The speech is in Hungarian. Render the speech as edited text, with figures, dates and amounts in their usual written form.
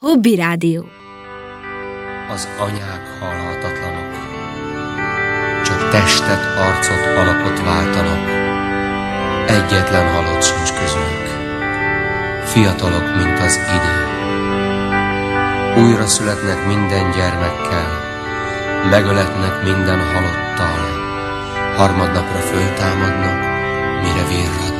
Hobby Rádió. Az anyák halhatatlanok, csak testet, arcot, alapot váltanak. Egyetlen halott sincs közülük, fiatalok, mint az idő. Újra születnek minden gyermekkel, megöletnek minden halottal, harmadnapra föltámadnak, mire vérra